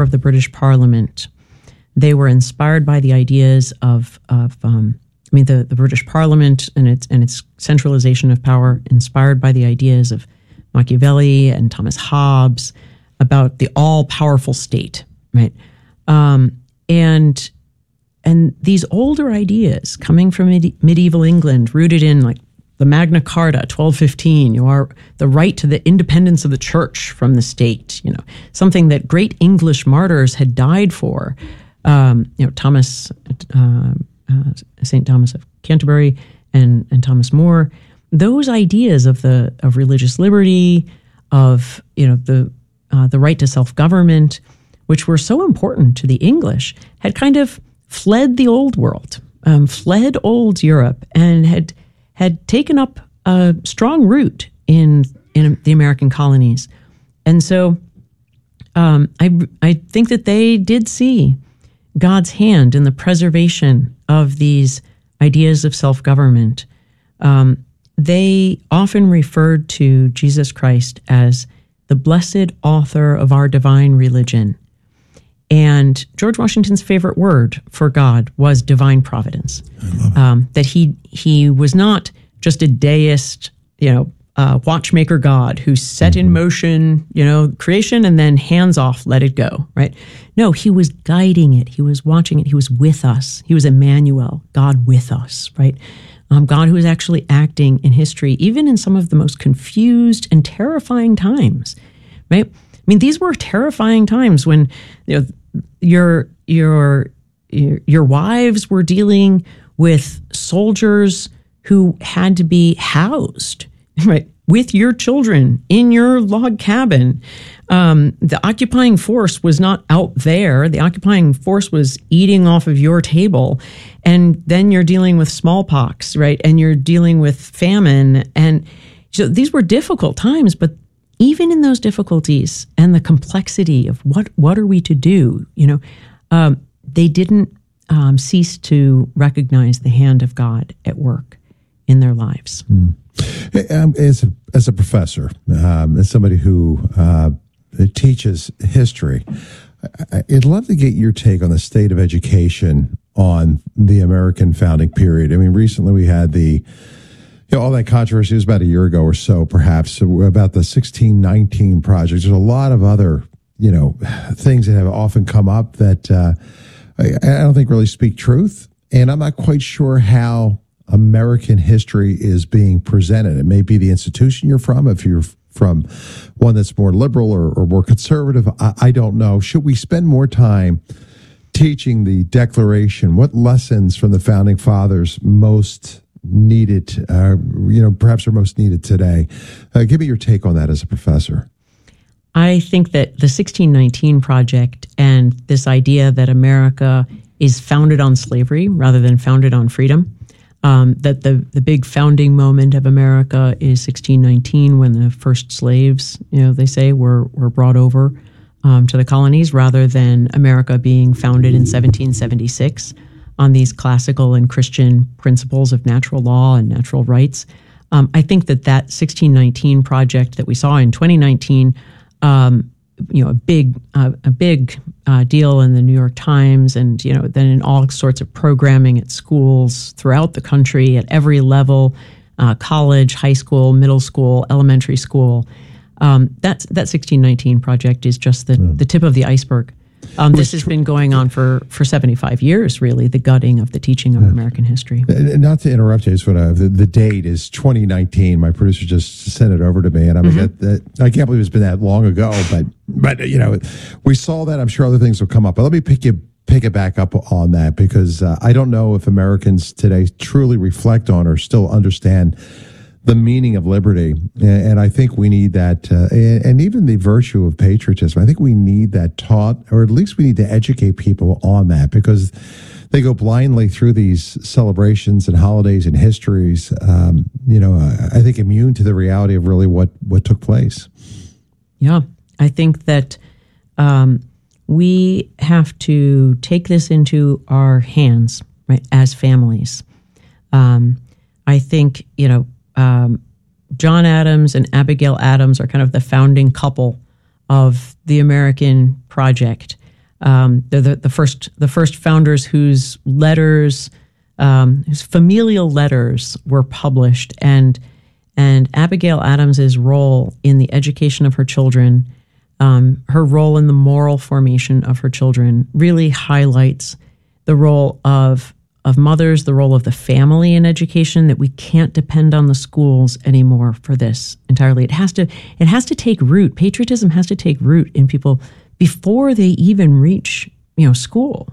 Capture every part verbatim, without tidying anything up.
of the British Parliament. They were inspired by the ideas of, of um, I mean, the, the British Parliament and its and its centralization of power, inspired by the ideas of Machiavelli and Thomas Hobbes about the all-powerful state, right? Um, and and these older ideas coming from medi- medieval England, rooted in like the Magna Carta, twelve fifteen, you are the right to the independence of the church from the state, you know, something that great English martyrs had died for. Um, you know, Thomas, uh, uh, Saint Thomas of Canterbury and, and Thomas More, those ideas of the of religious liberty, of, you know, the uh, the right to self-government, which were so important to the English, had kind of fled the old world, um, fled old Europe, and had had taken up a strong root in in the American colonies. And so um, I I think that they did see God's hand in the preservation of these ideas of self-government. Um, they often referred to Jesus Christ as the blessed author of our divine religion. And George Washington's favorite word for God was divine providence. Um, that he he was not just a deist, you know, uh, watchmaker God who set in motion, you know, creation and then hands off, let it go, right? No, he was guiding it. He was watching it. He was with us. He was Emmanuel, God with us, right? Um, God who is actually acting in history, even in some of the most confused and terrifying times, right? I mean, these were terrifying times when, you know, your your your, your wives were dealing with soldiers who had to be housed, right, with your children in your log cabin. Um, the occupying force was not out there. The occupying force was eating off of your table. And then you're dealing with smallpox, right? And you're dealing with famine. And so these were difficult times, but even in those difficulties and the complexity of what, what are we to do, you know, um, they didn't um, cease to recognize the hand of God at work in their lives. Mm. As a, as a professor, um, as somebody who uh, teaches history, I'd love to get your take on the state of education on the American founding period. I mean, recently we had the, you know, all that controversy, it was about a year ago or so, perhaps, about the sixteen nineteen project. There's a lot of other, you know, things that have often come up that uh, I, I don't think really speak truth. And I'm not quite sure how American history is being presented. It may be the institution you're from. If you're from one that's more liberal or, or more conservative, I, I don't know. Should we spend more time teaching the Declaration? What lessons from the Founding Fathers most needed, uh, you know, perhaps are most needed today? Uh, give me your take on that as a professor. I think that the sixteen nineteen Project and this idea that America is founded on slavery rather than founded on freedom, Um, that the, the big founding moment of America is sixteen nineteen, when the first slaves, you know, they say, were were brought over um, to the colonies, rather than America being founded in seventeen seventy-six on these classical and Christian principles of natural law and natural rights. Um, I think that that sixteen nineteen project that we saw in twenty nineteen, um, you know, a big uh, a big uh, deal in the New York Times, and, you know, then in all sorts of programming at schools throughout the country at every level, uh, college, high school, middle school, elementary school. Um, that's, that sixteen nineteen project is just the, mm. the tip of the iceberg. Um, this has been going on for, for seventy-five years, really, the gutting of the teaching of American history. Not to interrupt you, I just want to, the, the date is twenty nineteen. My producer just sent it over to me, and I mean, mm-hmm. that, that, I can't believe it's been that long ago, but, but, you know, we saw that. I'm sure other things will come up, but let me pick you, pick it back up on that, because uh, I don't know if Americans today truly reflect on or still understand the meaning of liberty. And I think we need that, uh, and even the virtue of patriotism. I think we need that taught, or at least we need to educate people on that, because they go blindly through these celebrations and holidays and histories, um, you know, I think immune to the reality of really what, what took place. Yeah, I think that um, we have to take this into our hands, right, as families. Um, I think, you know, Um, John Adams and Abigail Adams are kind of the founding couple of the American project. Um, they're the, the first the first founders whose letters, um, whose familial letters were published, and and Abigail Adams's role in the education of her children, um, her role in the moral formation of her children, really highlights the role of of mothers, the role of the family in education, that we can't depend on the schools anymore for this entirely. It has to it has to take root. Patriotism has to take root in people before they even reach, you know, school.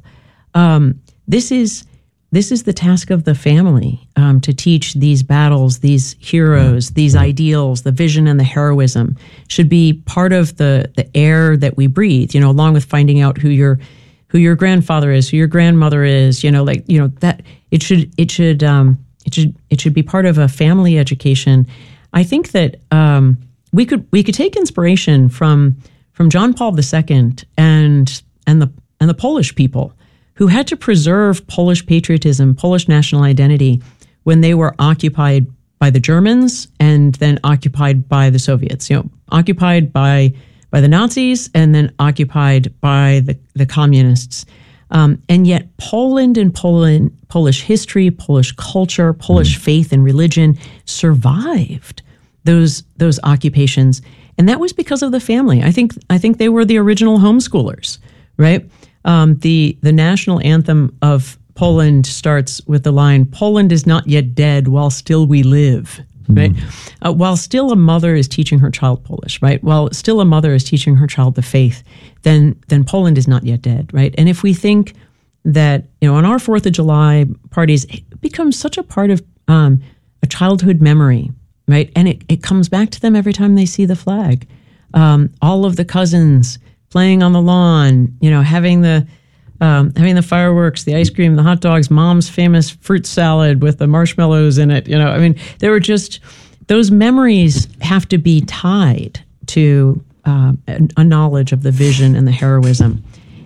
Um, this is this is the task of the family, um, to teach these battles, these heroes, these ideals, the vision and the heroism should be part of the the air that we breathe. You know, along with finding out who your who your grandfather is, who your grandmother is. You know, like you know that it should it should um, it should it should be part of a family education. I think that um, we could we could take inspiration from. from John Paul the Second and and the and the Polish people, who had to preserve Polish patriotism, Polish national identity, when they were occupied by the Germans and then occupied by the Soviets. You know, occupied by by the Nazis and then occupied by the the communists. Um, and yet, Poland and Poland, Polish history, Polish culture, Polish mm. faith and religion survived those those occupations. And that was because of the family. I think I think they were the original homeschoolers, right? Um, the the national anthem of Poland starts with the line, "Poland is not yet dead while still we live," right? Mm. Uh, while still a mother is teaching her child Polish, right? While still a mother is teaching her child the faith, then then Poland is not yet dead, right? And if we think that, you know, on our fourth of July parties, it becomes such a part of um, a childhood memory, right? And it, it comes back to them every time they see the flag. Um, all of the cousins playing on the lawn, you know, having the um, having the fireworks, the ice cream, the hot dogs, mom's famous fruit salad with the marshmallows in it. You know, I mean, there were just, those memories have to be tied to uh, a, a knowledge of the vision and the heroism.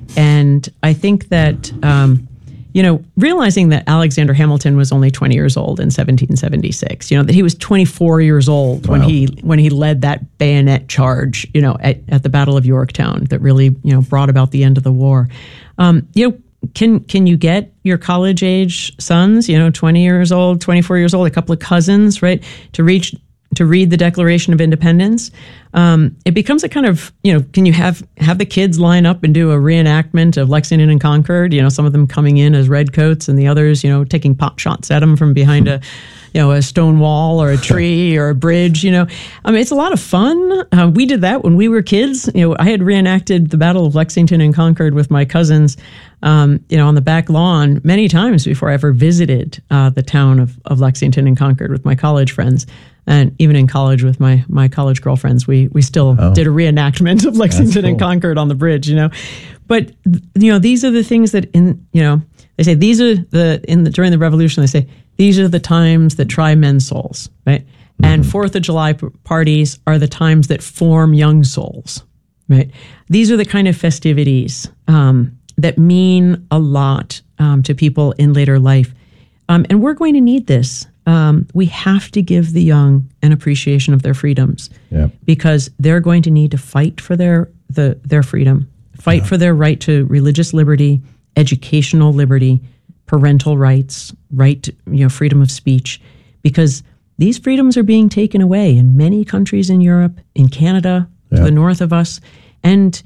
And I think that, um, you know, realizing that Alexander Hamilton was only twenty years old in seventeen seventy-six, you know, that he was twenty-four years old wow. when he when he led that bayonet charge, you know, at, at the Battle of Yorktown that really, you know, brought about the end of the war. Um, you know, can can you get your college age sons, you know, twenty years old, twenty-four years old, a couple of cousins, right, to reach to read the Declaration of Independence? Um, it becomes a kind of, you know, can you have, have the kids line up and do a reenactment of Lexington and Concord? You know, some of them coming in as redcoats and the others, you know, taking pot shots at them from behind a, you know, a stone wall or a tree or a bridge, you know. I mean, it's a lot of fun. Uh, we did that when we were kids. You know, I had reenacted the Battle of Lexington and Concord with my cousins, um, you know, on the back lawn many times before I ever visited uh, the town of, of Lexington and Concord with my college friends. And even in college with my my college girlfriends, we we still oh. did a reenactment of Lexington cool. and Concord on the bridge, you know. But, you know, these are the things that in, you know, they say these are the, in the, during the revolution, they say, these are the times that try men's souls, right? Mm-hmm. And fourth of July p- parties are the times that form young souls, right? These are the kind of festivities um, that mean a lot um, to people in later life. Um, and we're going to need this. Um, we have to give the young an appreciation of their freedoms yep. because they're going to need to fight for their the their freedom, fight yeah. for their right to religious liberty, educational liberty, parental rights, right to, you know, freedom of speech, because these freedoms are being taken away in many countries in Europe, in Canada, yep. to the north of us, and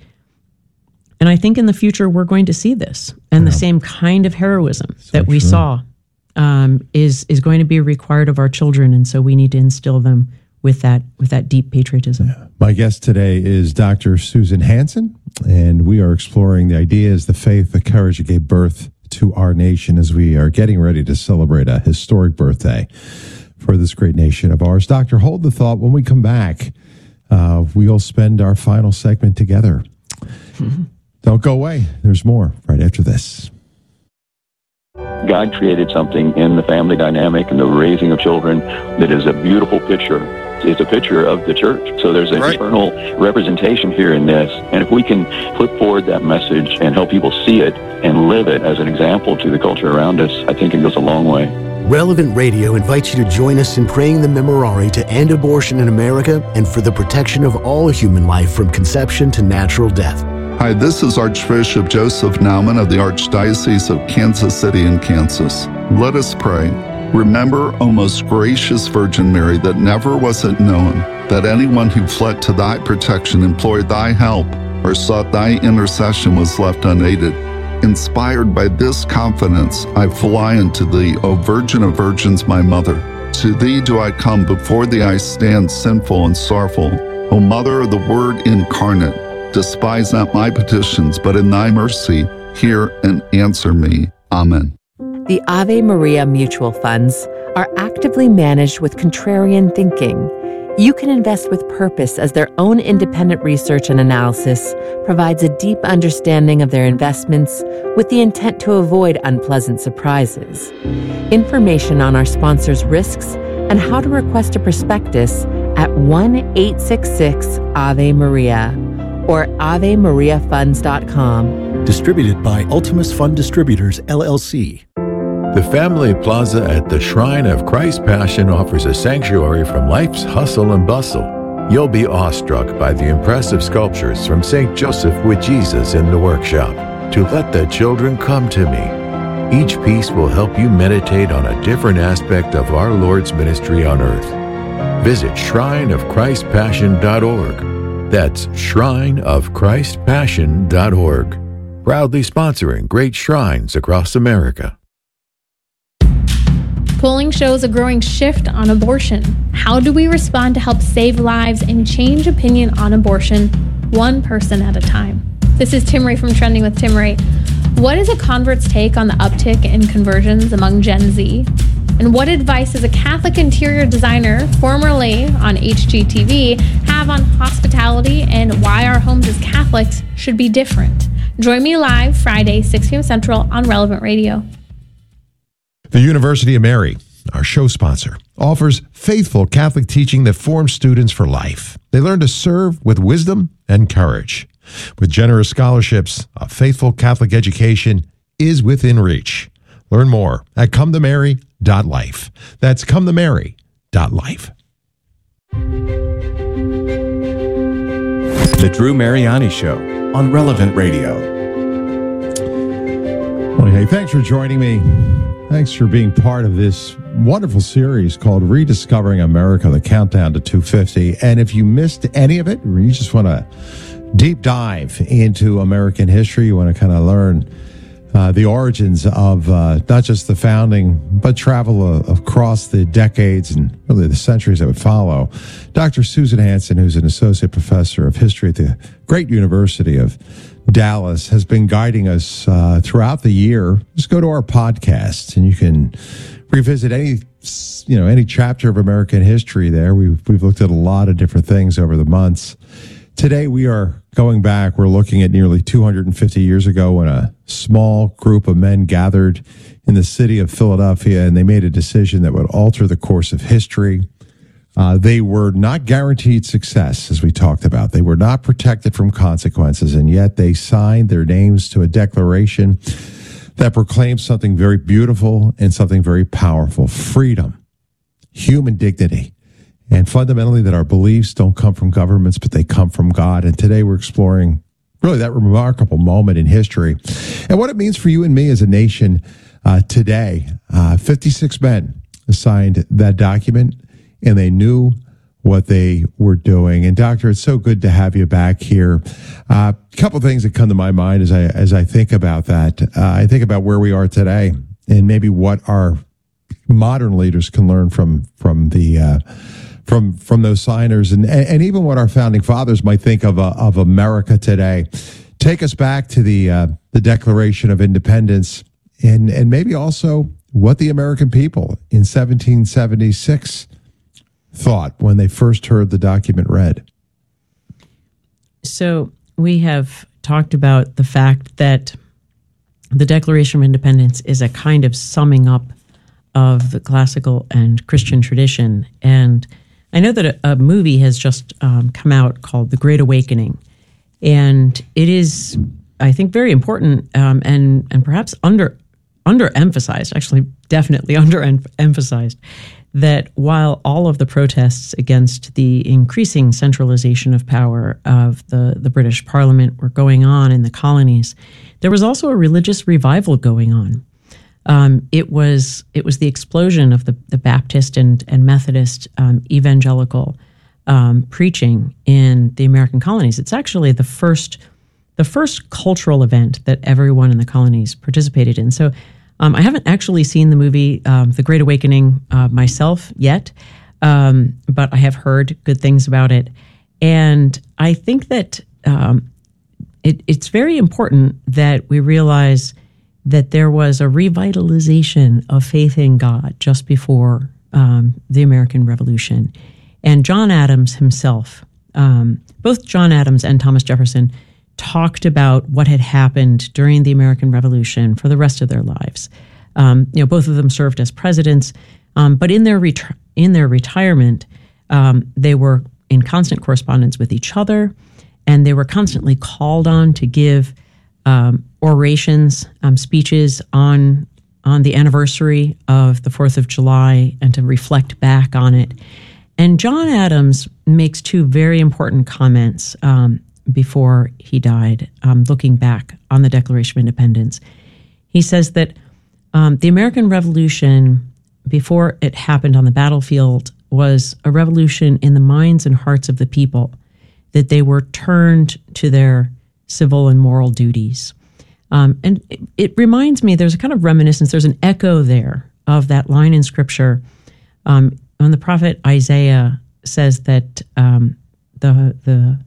and I think in the future we're going to see this, and yeah. the same kind of heroism so that we true. saw. Um, is is going to be required of our children, and so we need to instill them with that with that deep patriotism. Yeah. My guest today is Doctor Susan Hansen, and we are exploring the ideas, the faith, the courage that gave birth to our nation as we are getting ready to celebrate a historic birthday for this great nation of ours. Doctor, hold the thought. When we come back, uh, we'll spend our final segment together. Mm-hmm. Don't go away. There's more right after this. God created something in the family dynamic and the raising of children that is a beautiful picture. It's a picture of the church. So there's an right. eternal representation here in this. And if we can put forward that message and help people see it and live it as an example to the culture around us, I think it goes a long way. Relevant Radio invites you to join us in praying the Memorare to end abortion in America and for the protection of all human life from conception to natural death. Hi, this is Archbishop Joseph Naumann of the Archdiocese of Kansas City in Kansas. Let us pray. Remember, O most gracious Virgin Mary, that never was it known that anyone who fled to thy protection, implored thy help, or sought thy intercession was left unaided. Inspired by this confidence, I fly unto thee, O Virgin of Virgins, my Mother. To thee do I come, before thee I stand sinful and sorrowful. O Mother of the Word incarnate, despise not my petitions, but in thy mercy hear and answer me. Amen. The Ave Maria mutual funds are actively managed with contrarian thinking. You can invest with purpose, as their own independent research and analysis provides a deep understanding of their investments with the intent to avoid unpleasant surprises. Information on our sponsors' risks and how to request a prospectus at one eight six six Ave Maria or ave maria funds dot com. Distributed by Ultimus Fund Distributors, L L C. The Family Plaza at the Shrine of Christ Passion offers a sanctuary from life's hustle and bustle. You'll be awestruck by the impressive sculptures from Saint Joseph with Jesus in the workshop, To Let the Children Come to Me. Each piece will help you meditate on a different aspect of our Lord's ministry on earth. Visit shrine of christ passion dot org. That's shrine of christ passion dot org. Proudly sponsoring great shrines across America. Polling shows a growing shift on abortion. How do we respond to help save lives and change opinion on abortion, one person at a time? This is Timmerie from Trending with Timmerie. What is a convert's take on the uptick in conversions among Gen Z? And what advice does a Catholic interior designer, formerly on H G T V, have on hospitality and why our homes as Catholics should be different? Join me live Friday, six p.m. Central on Relevant Radio. The University of Mary, our show sponsor, offers faithful Catholic teaching that forms students for life. They learn to serve with wisdom and courage. With generous scholarships, a faithful Catholic education is within reach. Learn more at come to mary dot life. That's come to mary dot life. The Drew Mariani Show on Relevant Radio. Well, hey, thanks for joining me. Thanks for being part of this wonderful series called Rediscovering America, the Countdown to two fifty. And if you missed any of it, or you just want to deep dive into American history, you want to kind of learn uh, the origins of uh, not just the founding, but travel uh, across the decades and really the centuries that would follow, Doctor Susan Hansen, who's an associate professor of history at the great University of Dallas, has been guiding us uh, throughout the year. Just go to our podcast and you can revisit any, you know, any chapter of American history there. We've, we've looked at a lot of different things over the months. Today we are going back. We're looking at nearly two hundred fifty years ago when a small group of men gathered in the city of Philadelphia and they made a decision that would alter the course of history. Uh, they were not guaranteed success, as we talked about. They were not protected from consequences, and yet they signed their names to a declaration that proclaims something very beautiful and something very powerful: freedom, human dignity, and fundamentally that our beliefs don't come from governments, but they come from God. And today we're exploring really that remarkable moment in history and what it means for you and me as a nation uh, today. Uh, fifty-six men signed that document, and they knew what they were doing. And Doctor, it's so good to have you back here. A uh, couple things that come to my mind as I as I think about that. Uh, I think about where we are today and maybe what our modern leaders can learn from from the uh, from from those signers, and and even what our founding fathers might think of uh, of America today. Take us back to the uh, the Declaration of Independence, and and maybe also what the American people in seventeen seventy-six thought when they first heard the document read. So we have talked about the fact that the Declaration of Independence is a kind of summing up of the classical and Christian tradition. And I know that a, a movie has just um, come out called The Great Awakening. And it is, I think, very important um, and, and perhaps under underemphasized, actually definitely underemphasized, that while all of the protests against the increasing centralization of power of the, the British Parliament were going on in the colonies, there was also a religious revival going on. Um, it was it was the explosion of the, the Baptist and, and Methodist um, evangelical um, preaching in the American colonies. It's actually the first the first cultural event that everyone in the colonies participated in. So um, I haven't actually seen the movie um, The Great Awakening uh, myself yet, um, but I have heard good things about it. And I think that um, it, it's very important that we realize that there was a revitalization of faith in God just before um, the American Revolution. And John Adams himself, um, both John Adams and Thomas Jefferson, talked about what had happened during the American Revolution for the rest of their lives. Um, you know, both of them served as presidents, um, but in their ret- in their retirement, um, they were in constant correspondence with each other, and they were constantly called on to give um, orations, um, speeches on on the anniversary of the fourth of July, and to reflect back on it. And John Adams makes two very important comments um, before he died, um, looking back on the Declaration of Independence. He says that um, the American Revolution, before it happened on the battlefield, was a revolution in the minds and hearts of the people, that they were turned to their civil and moral duties. Um, and it, it reminds me, there's a kind of reminiscence, there's an echo there of that line in Scripture um, when the prophet Isaiah says that um, the the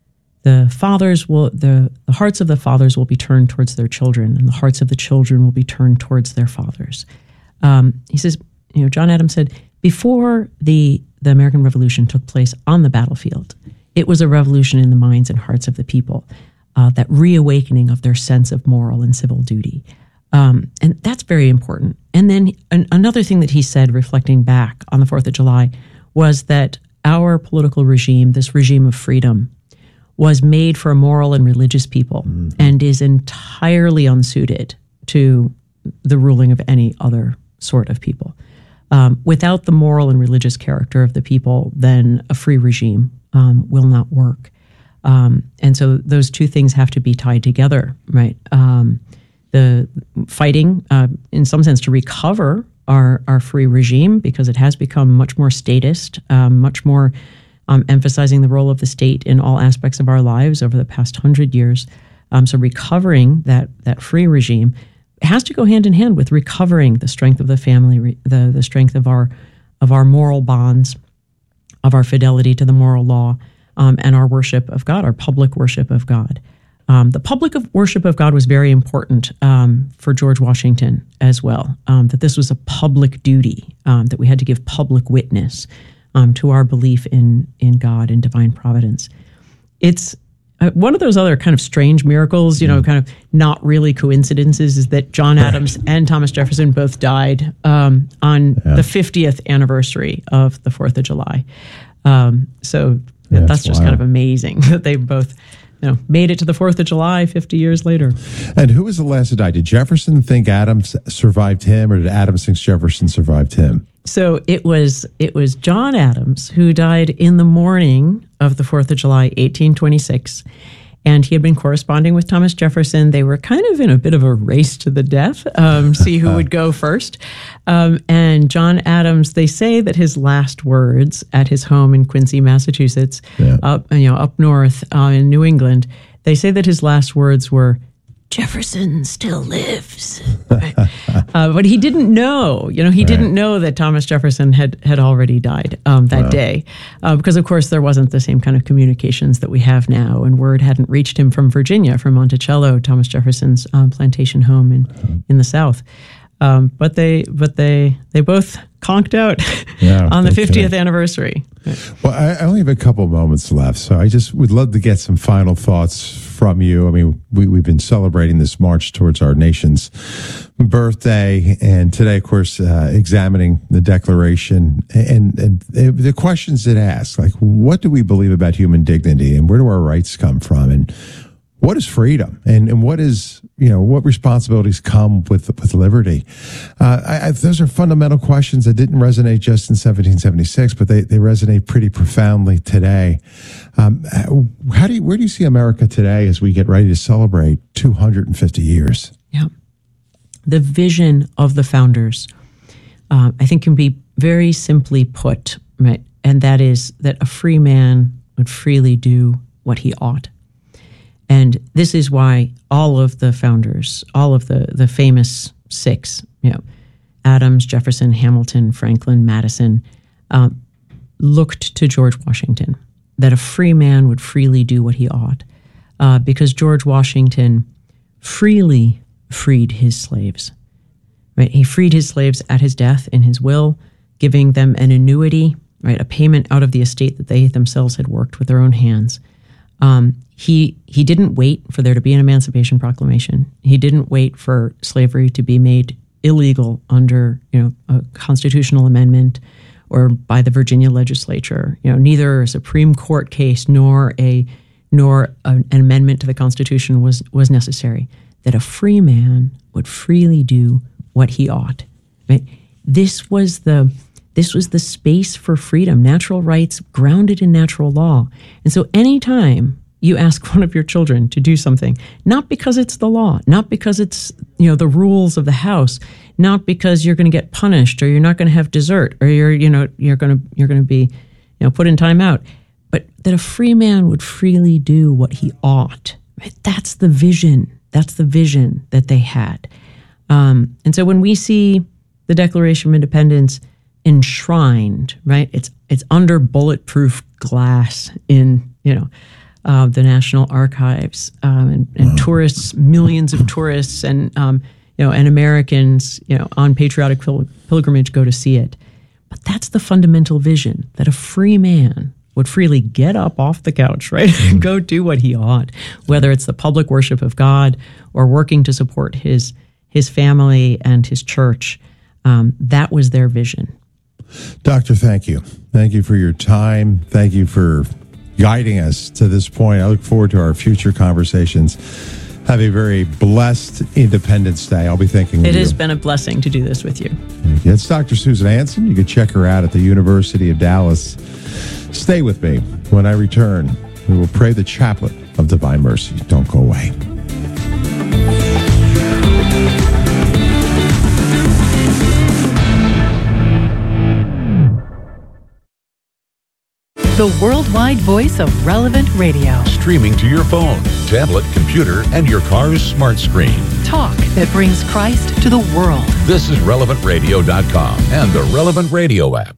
the fathers will the, the hearts of the fathers will be turned towards their children, and the hearts of the children will be turned towards their fathers. Um, he says, you know, John Adams said, before the the American Revolution took place on the battlefield, it was a revolution in the minds and hearts of the people, uh, that reawakening of their sense of moral and civil duty. Um, and that's very important. And then an, another thing that he said, reflecting back on the fourth of July, was that our political regime, this regime of freedom, was made for a moral and religious people, mm-hmm. and is entirely unsuited to the ruling of any other sort of people. Um, without the moral and religious character of the people, then a free regime um, will not work. Um, and so those two things have to be tied together, right? Um, the fighting, uh, in some sense, to recover our, our free regime, because it has become much more statist, um, much more um, emphasizing the role of the state in all aspects of our lives over the past hundred years. Um, so recovering that that free regime has to go hand in hand with recovering the strength of the family, re- the the strength of our of our moral bonds, of our fidelity to the moral law, um, and our worship of God, our public worship of God. Um, the public of worship of God was very important um, for George Washington as well, um, that this was a public duty, um, that we had to give public witness um, to our belief in in God and divine providence. It's uh, one of those other kind of strange miracles, you know, kind of not really coincidences, is that John Adams and Thomas Jefferson both died um, on yeah. the fiftieth anniversary of the fourth of July. Um, so yeah, that's, that's just wild. Kind of amazing that they both... You know, made it to the fourth of July fifty years later. And who was the last to die? Did Jefferson think Adams survived him, or did Adams think Jefferson survived him? So it was it was John Adams who died in the morning of the fourth of July, eighteen twenty-six. And he had been corresponding with Thomas Jefferson. They were kind of in a bit of a race to the death, um, see who would go first. Um, and John Adams, they say that his last words at his home in Quincy, Massachusetts, yeah. up you know up north uh, in New England, they say that his last words were, "Jefferson still lives." Right? uh, but he didn't know, you know, he right. didn't know that Thomas Jefferson had had already died um, that wow. day, uh, because of course there wasn't the same kind of communications that we have now, and word hadn't reached him from Virginia, from Monticello, Thomas Jefferson's um, plantation home in uh-huh. in the South. Um, but they, but they, they both conked out yeah, on the fiftieth can. anniversary. Well, I, I only have a couple moments left, so I just would love to get some final thoughts from you. I mean, we, we've been celebrating this march towards our nation's birthday, and today, of course, uh, examining the Declaration and, and the questions it asks, like, what do we believe about human dignity, and where do our rights come from, and what is freedom, and, and what is, you know, what responsibilities come with with liberty? Uh, I, I, those are fundamental questions that didn't resonate just in seventeen seventy-six, but they, they resonate pretty profoundly today. Um, how do you, where do you see America today as we get ready to celebrate two hundred fifty years? Yeah, the vision of the founders, uh, I think, can be very simply put, right? And that is that a free man would freely do what he ought. And this is why all of the founders, all of the, the famous six, you know, Adams, Jefferson, Hamilton, Franklin, Madison, um, looked to George Washington, that a free man would freely do what he ought, uh, because George Washington freely freed his slaves. Right? He freed his slaves at his death in his will, giving them an annuity, right, a payment out of the estate that they themselves had worked with their own hands. Um, he he didn't wait for there to be an Emancipation Proclamation. He didn't wait for slavery to be made illegal under, you know, a constitutional amendment or by the Virginia legislature. You know, neither a Supreme Court case nor a nor an amendment to the Constitution was was necessary. That a free man would freely do what he ought. Right? This was the This was the space for freedom, natural rights grounded in natural law. And so anytime you ask one of your children to do something, not because it's the law, not because it's, you know, the rules of the house, not because you're going to get punished or you're not going to have dessert or you're, you know, you're going to you're going to be, you know, put in time out, but that a free man would freely do what he ought. Right? That's the vision. That's the vision that they had. Um, and so when we see the Declaration of Independence enshrined, right? It's it's under bulletproof glass in, you know, uh, the National Archives, um, and, and tourists, millions of tourists, and um, you know, and Americans, you know, on patriotic pil- pilgrimage go to see it. But that's the fundamental vision, that a free man would freely get up off the couch, right, and go do what he ought, whether it's the public worship of God or working to support his his family and his church. Um, that was their vision. Doctor, thank you. Thank you for your time. Thank you for guiding us to this point. I look forward to our future conversations. Have a very blessed Independence Day. I'll be thinking of you. It has been a blessing to do this with you. It's Doctor Susan Hansen. You can check her out at the University of Dallas. Stay with me. When I return, we will pray the chaplet of divine mercy. Don't go away. The worldwide voice of Relevant Radio. Streaming to your phone, tablet, computer, and your car's smart screen. Talk that brings Christ to the world. This is relevant radio dot com and the Relevant Radio app.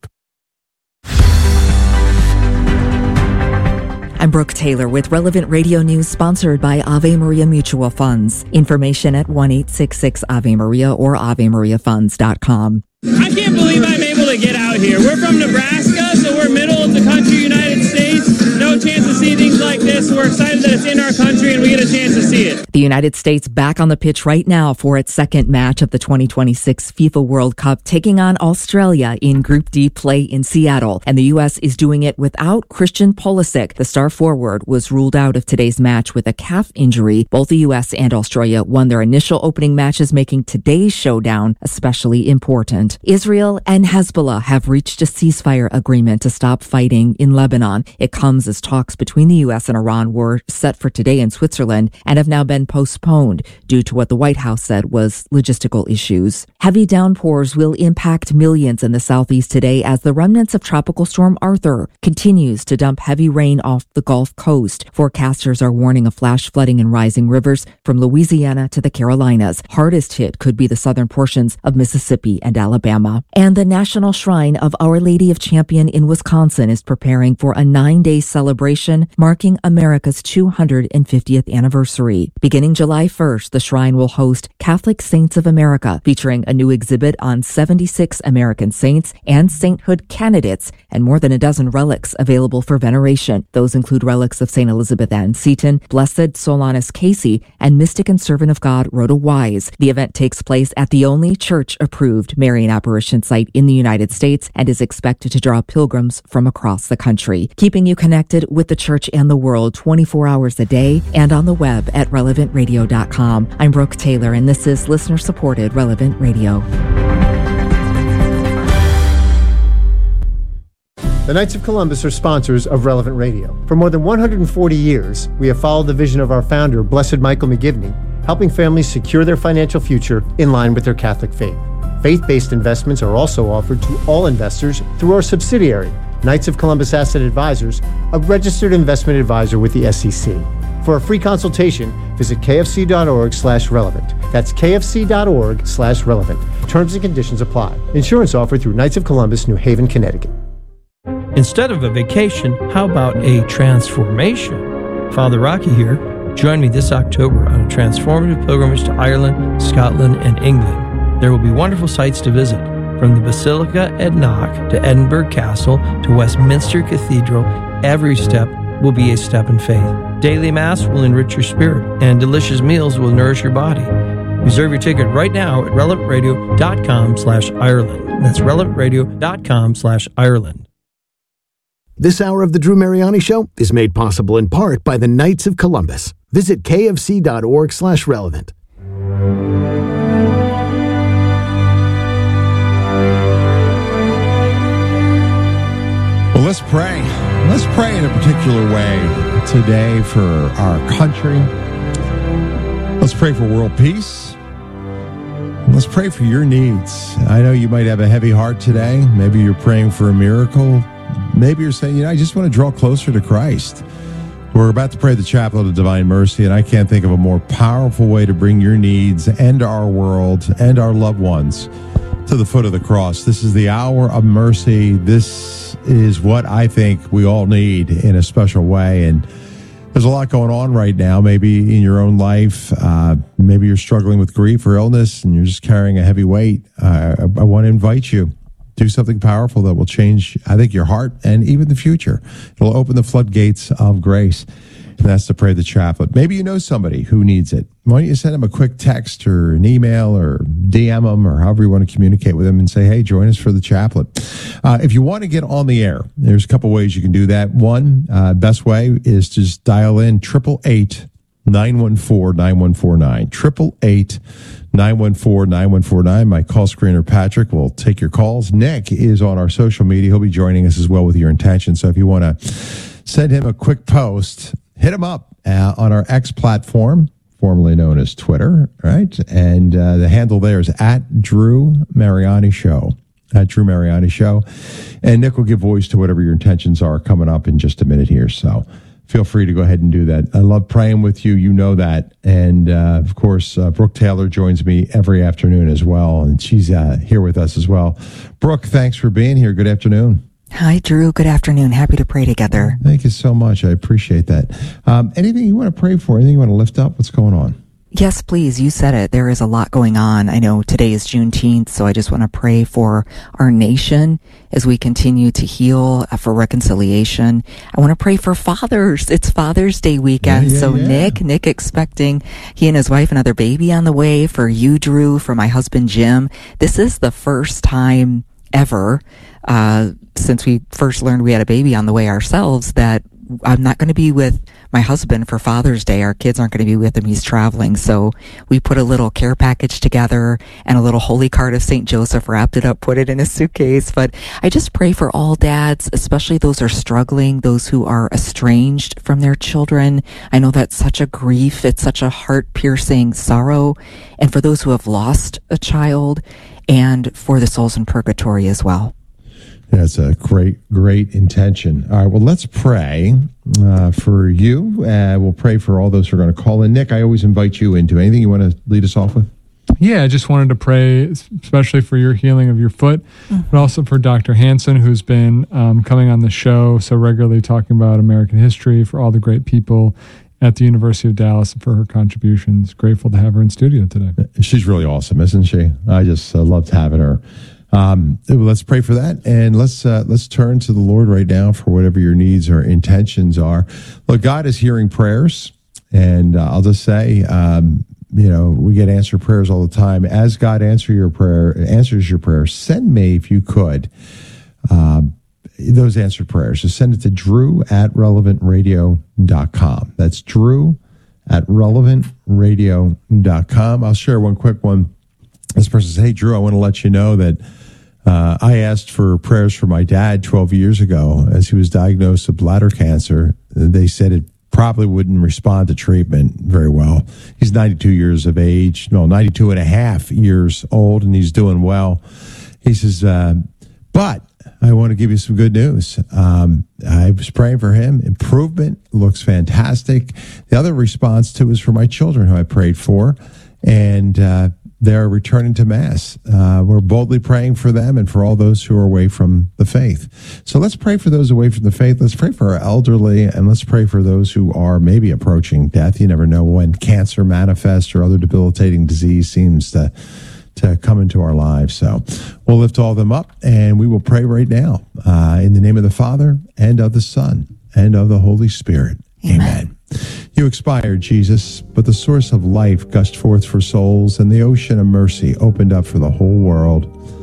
I'm Brooke Taylor with Relevant Radio News, sponsored by Ave Maria Mutual Funds. Information at one eight six six Ave Maria or ave maria funds dot com. I can't believe I'm able to get out here. We're from Nebraska, so we're middle of the country, United States. No chance to see things like this. We're excited that it's in our country and we get a chance to see it. The United States back on the pitch right now for its second match of the twenty twenty-six FIFA World Cup, taking on Australia in Group D play in Seattle. And the U S is doing it without Christian Pulisic. The star forward was ruled out of today's match with a calf injury. Both the U S and Australia won their initial opening matches, making today's showdown especially important. Israel and Hezbollah have reached a ceasefire agreement to stop fighting in Lebanon. It comes as talks between the U S and Iran were set for today in Switzerland and have now been postponed due to what the White House said was logistical issues. Heavy downpours will impact millions in the southeast today as the remnants of Tropical Storm Arthur continues to dump heavy rain off the Gulf Coast. Forecasters are warning of flash flooding in rising rivers from Louisiana to the Carolinas. Hardest hit could be the southern portions of Mississippi and Alabama. And the National Shrine of Our Lady of Champion in Wisconsin is preparing for a nine-day celebration marking America's two hundred fiftieth anniversary. Beginning July first, the shrine will host Catholic Saints of America, featuring a new exhibit on seventy-six American saints and sainthood candidates, and more than a dozen relics available for veneration. Those include relics of Saint Elizabeth Ann Seton, Blessed Solanus Casey, and mystic and servant of God Rhoda Wise. The event takes place at the only church-approved Marian apparition site in the United States and is expected to draw pilgrims from across the country. Keeping you connected with the church and the world, available twenty-four hours a day and on the web at relevant radio dot com. I'm Brooke Taylor, and this is listener-supported Relevant Radio. The Knights of Columbus are sponsors of Relevant Radio. For more than one hundred forty years, we have followed the vision of our founder, Blessed Michael McGivney, helping families secure their financial future in line with their Catholic faith. Faith-based investments are also offered to all investors through our subsidiary, Knights of Columbus Asset Advisors, a registered investment advisor with the S E C. For a free consultation, visit kfc.org slash relevant. That's kfc.org slash relevant. Terms and conditions apply. Insurance offered through Knights of Columbus, New Haven, Connecticut. Instead of a vacation, how about a transformation? Father Rocky here. Join me this October on a transformative pilgrimage to Ireland, Scotland, and England. There will be wonderful sights to visit, from the Basilica at Knock to Edinburgh Castle to Westminster Cathedral. Every step will be a step in faith. Daily Mass will enrich your spirit, and delicious meals will nourish your body. Reserve your ticket right now at relevant radio dot com slash Ireland. That's relevant radio dot com slash Ireland. This hour of the Drew Mariani Show is made possible in part by the Knights of Columbus. Visit kfc.org slash relevant. Well, let's pray. Let's pray in a particular way today for our country. Let's pray for world peace. Let's pray for your needs. I know you might have a heavy heart today. Maybe you're praying for a miracle. Maybe you're saying, you know, I just want to draw closer to Christ. We're about to pray the Chaplet of Divine Mercy, and I can't think of a more powerful way to bring your needs and our world and our loved ones to the foot of the cross. This is the hour of mercy. This is what I think we all need in a special way. And there's a lot going on right now, maybe in your own life. Uh, maybe you're struggling with grief or illness, and you're just carrying a heavy weight. Uh, I, I want to invite you. Do something powerful that will change, I think, your heart and even the future. It'll open the floodgates of grace. And that's to pray the chaplet. Maybe you know somebody who needs it. Why don't you send them a quick text or an email or D M them or however you want to communicate with them and say, hey, join us for the chaplet. Uh, if you want to get on the air, there's a couple ways you can do that. One, uh, best way is to just dial in triple eight nine one four nine one four nine. Triple eight nine one four nine one four nine. My call screener, Patrick, will take your calls. Nick is on our social media. He'll be joining us as well with your intention. So if you want to send him a quick post, hit him up uh, on our X platform, formerly known as Twitter, right? And uh, the handle there is at Drew Mariani Show. At Drew Mariani Show. And Nick will give voice to whatever your intentions are coming up in just a minute here. So feel free to go ahead and do that. I love praying with you. You know that. And, uh, of course, uh, Brooke Taylor joins me every afternoon as well. And she's uh, here with us as well. Brooke, thanks for being here. Good afternoon. Hi, Drew. Good afternoon. Happy to pray together. Thank you so much. I appreciate that. Um, anything you want to pray for? Anything you want to lift up? What's going on? Yes, please. You said it. There is a lot going on. I know today is Juneteenth, so I just want to pray for our nation as we continue to heal, for reconciliation. I want to pray for fathers. It's Father's Day weekend. Yeah, yeah, so yeah. Nick, Nick expecting he and his wife another baby on the way. For you, Drew, for my husband, Jim. This is the first time ever, uh, since we first learned we had a baby on the way ourselves, that I'm not going to be with my husband for Father's Day. Our kids aren't going to be with him. He's traveling. So we put a little care package together and a little holy card of Saint Joseph, wrapped it up, put it in a suitcase. But I just pray for all dads, especially those who are struggling, those who are estranged from their children. I know that's such a grief. It's such a heart-piercing sorrow. And for those who have lost a child, and for the souls in purgatory as well. That's a great, great intention. All right, well, let's pray uh, for you. Uh, we'll pray for all those who are going to call in. Nick, I always invite you into anything you want to lead us off with? Yeah, I just wanted to pray, especially for your healing of your foot, mm-hmm. but also for Doctor Hanson, who's been um, coming on the show so regularly talking about American history, for all the great people at the University of Dallas and for her contributions. Grateful to have her in studio today. She's really awesome, isn't she? I just uh, loved having her. Um, let's pray for that, and let's uh, let's turn to the Lord right now for whatever your needs or intentions are. Look, God is hearing prayers, and uh, I'll just say, um, you know, we get answered prayers all the time. As God answer your prayer, answers your prayer, send me, if you could, um, those answered prayers, just send it to Drew at relevant radio dot com. That's Drew at relevant radio dot com. I'll share one quick one. This person says, hey, Drew, I want to let you know that uh, I asked for prayers for my dad twelve years ago as he was diagnosed with bladder cancer. They said it probably wouldn't respond to treatment very well. He's ninety-two years of age, no, ninety-two and a half years old, and he's doing well. He says, uh, but I want to give you some good news. Um, I was praying for him. Improvement looks fantastic. The other response, too, is for my children who I prayed for, and uh, they're returning to Mass. Uh, we're boldly praying for them and for all those who are away from the faith. So let's pray for those away from the faith. Let's pray for our elderly, and let's pray for those who are maybe approaching death. You never know when cancer manifests or other debilitating disease seems to to come into our lives. So we'll lift all of them up, and we will pray right now uh, in the name of the Father and of the Son and of the Holy Spirit. Amen. Amen. You expired, Jesus, but the source of life gushed forth for souls, and the ocean of mercy opened up for the whole world.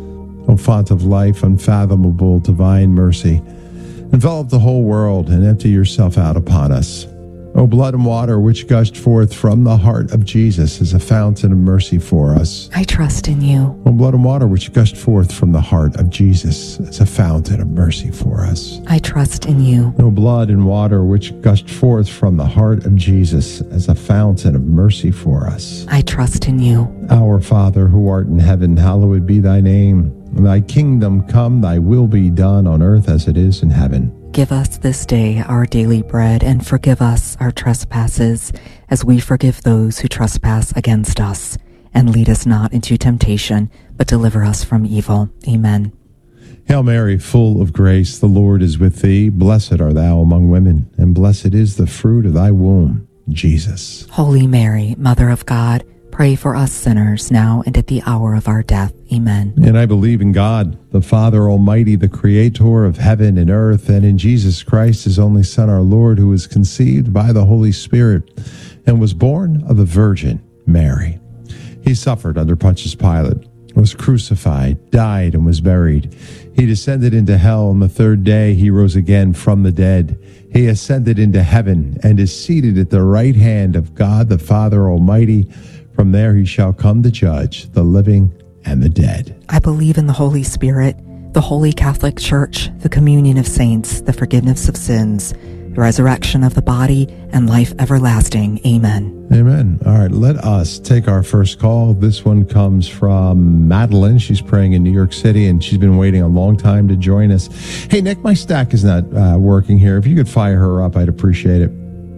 O font of life, unfathomable divine mercy, envelop the whole world and empty yourself out upon us. O blood and water which gushed forth from the heart of Jesus as a fountain of mercy for us. I trust in you. O blood and water which gushed forth from the heart of Jesus as a fountain of mercy for us. I trust in you. O blood and water which gushed forth from the heart of Jesus as a fountain of mercy for us. I trust in you. Our Father, who art in heaven, hallowed be thy name. Thy kingdom come, thy will be done on earth as it is in heaven. Give us this day our daily bread, and forgive us our trespasses, as we forgive those who trespass against us. And lead us not into temptation, but deliver us from evil. Amen. Hail Mary, full of grace, the Lord is with thee. Blessed art thou among women, and blessed is the fruit of thy womb, Jesus. Holy Mary, Mother of God, pray for us sinners now and at the hour of our death. Amen. And I believe in God, the Father Almighty, the creator of heaven and earth, and in Jesus Christ, his only Son, our Lord, who was conceived by the Holy Spirit and was born of the Virgin Mary. He suffered under Pontius Pilate, was crucified, died, and was buried. He descended into hell. On the third day, he rose again from the dead. He ascended into heaven and is seated at the right hand of God, the Father Almighty. From there he shall come to judge the living and the dead. I believe in the Holy Spirit, the Holy Catholic Church, the communion of saints, the forgiveness of sins, the resurrection of the body, and life everlasting. Amen. Amen. All right, let us take our first call. This one comes from Madeline. She's praying in New York City, and she's been waiting a long time to join us. Hey, Nick, my stack is not uh, working here. If you could fire her up, I'd appreciate it.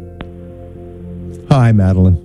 Hi, Madeline.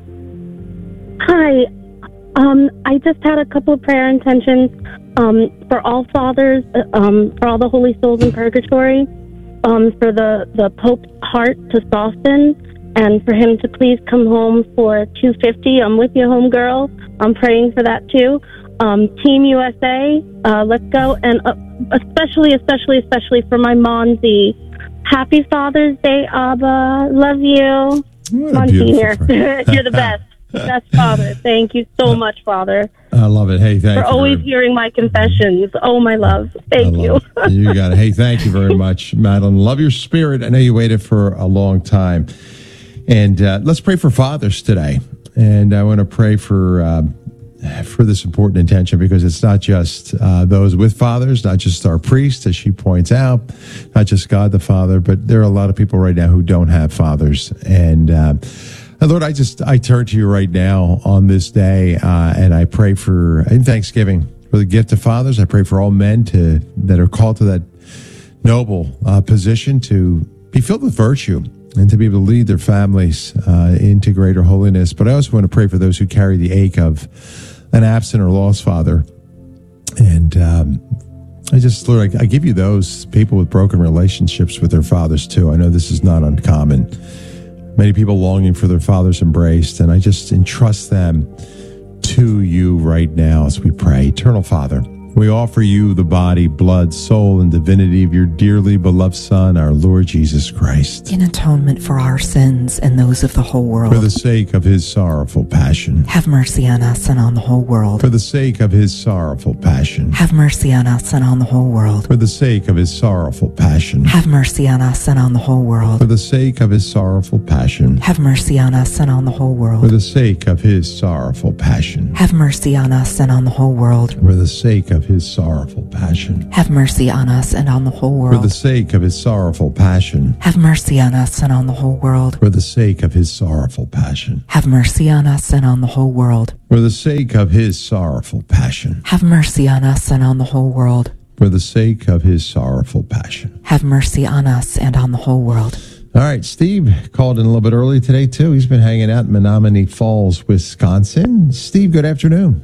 Hi. Um, I just had a couple of prayer intentions um, for all fathers, um, for all the holy souls in purgatory, um, for the, the Pope's heart to soften, and for him to please come home for two fifty. I'm with you, homegirl. I'm praying for that too. Um, Team U S A, uh, let's go. And uh, especially, especially, especially for my Monzi. Happy Father's Day, Abba. Love you. Monzi here. You're the best. That's Father. Thank you so much, Father. I love it. Hey, thank for you. For always hearing my confessions. Oh, my love. Thank you. You got it. Hey, thank you very much, Madeline. Love your spirit. I know you waited for a long time. And uh, let's pray for fathers today. And I want to pray for uh, for this important intention, because it's not just uh, those with fathers, not just our priest, as she points out, not just God the Father, but there are a lot of people right now who don't have fathers. And uh, Lord, I just, I turn to you right now on this day, uh, and I pray for, in Thanksgiving, for the gift of fathers. I pray for all men to that are called to that noble uh, position to be filled with virtue and to be able to lead their families uh, into greater holiness. But I also want to pray for those who carry the ache of an absent or lost father. And um, I just, Lord, I, I give you those people with broken relationships with their fathers too. I know this is not uncommon. Many people longing for their fathers embraced, and I just entrust them to you right now as we pray. Eternal Father, We offer you the body, blood, soul, and divinity of your dearly beloved Son, our Lord Jesus Christ. In atonement for our sins and those of the whole world. For the sake of his sorrowful passion. Have mercy on us and on the whole world. For the sake of his sorrowful passion. Have mercy on us and on the whole world. For the sake of his sorrowful passion. Have mercy on us and on the whole world. For the sake of his sorrowful passion. Have mercy on us and on the whole world. For the sake of his sorrowful passion. Have mercy on us and on the whole world. For the sake of his sorrowful passion. Have mercy on us and on the whole world. For the sake of his sorrowful passion. Have mercy on us and on the whole world. For the sake of his sorrowful passion. Have mercy on us and on the whole world. For the sake of his sorrowful passion. Have mercy on us and on the whole world. For the sake of his sorrowful passion. Have mercy on us and on the whole world. All right, Steve called in a little bit early today, too. He's been hanging out in Menominee Falls, Wisconsin. Steve, good afternoon.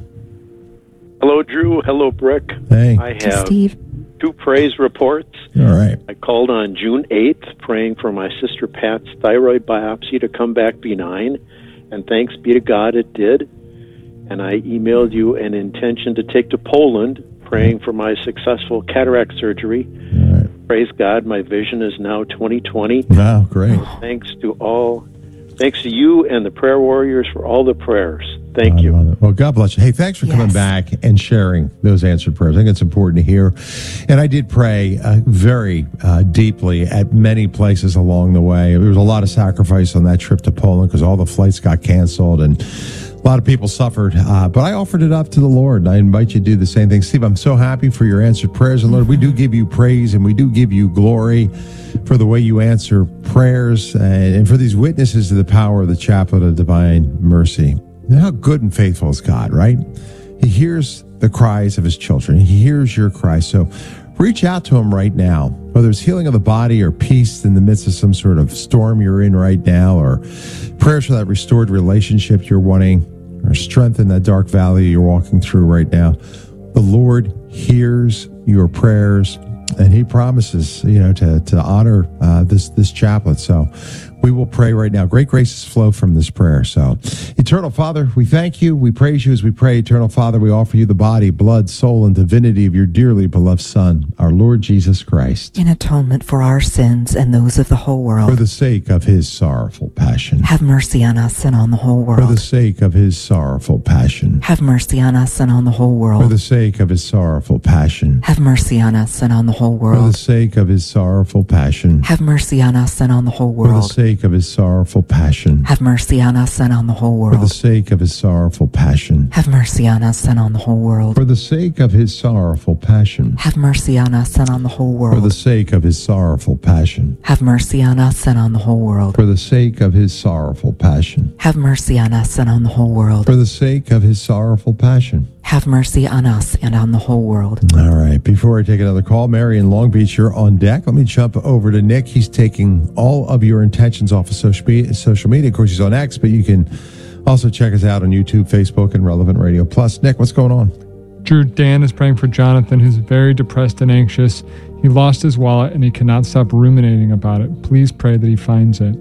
Hello, Drew. Hello, Brick. Hey. I have Steve. two praise reports. All right. I called on June eighth praying for my sister Pat's thyroid biopsy to come back benign, and thanks be to God it did. And I emailed you an intention to take to Poland, praying for my successful cataract surgery. All right. Praise God, my vision is now twenty twenty. Wow, great. Thanks to all, thanks to you and the prayer warriors for all the prayers. Thank you. Well, God bless you. Hey, thanks for yes. coming back and sharing those answered prayers. I think it's important to hear. And I did pray uh, very uh, deeply at many places along the way. There was a lot of sacrifice on that trip to Poland because all the flights got canceled and a lot of people suffered. Uh, but I offered it up to the Lord, and I invite you to do the same thing. Steve, I'm so happy for your answered prayers. And Lord, we do give you praise and we do give you glory for the way you answer prayers and for these witnesses to the power of the Chaplet of Divine Mercy. And how good and faithful is God, right? He hears the cries of his children. He hears your cries. So reach out to him right now, whether it's healing of the body or peace in the midst of some sort of storm you're in right now, or prayers for that restored relationship you're wanting, or strength in that dark valley you're walking through right now. The Lord hears your prayers, and he promises, you know, to, to honor uh, this, this chaplet. So we will pray right now. Great graces flow from this prayer. So, Eternal Father, we thank you. We praise you as we pray. Eternal Father, we offer you the body, blood, soul, and divinity of your dearly beloved Son, our Lord Jesus Christ. In atonement for our sins and those of the whole world. For the sake of his sorrowful passion. Have mercy on us and on the whole world. For the sake of his sorrowful passion. Have mercy on us and on the whole world. For the sake of his sorrowful passion. Have mercy on us and on the whole world. For the sake of his sorrowful passion. Have mercy on us and on the whole world. For the sake of his sorrowful passion. Have mercy on us and on the whole world. For the sake of his sorrowful passion. Have mercy on us and on the whole world. For the sake of his sorrowful passion. Have mercy on us and on the whole world. For the sake of his sorrowful passion. Have mercy on us and on the whole world. For the sake of his sorrowful passion. Have mercy on us and on the whole world. For the sake of his sorrowful passion. Have mercy on us and on the whole world. All right. Before I take another call, Mary in Long Beach, you're on deck. Let me jump over to Nick. He's taking all of your intentions off of social media. Social media. Of course, he's on X, but you can also check us out on YouTube, Facebook, and Relevant Radio Plus. Nick, what's going on? Drew, Dan is praying for Jonathan, who's very depressed and anxious. He lost his wallet and he cannot stop ruminating about it. Please pray that he finds it.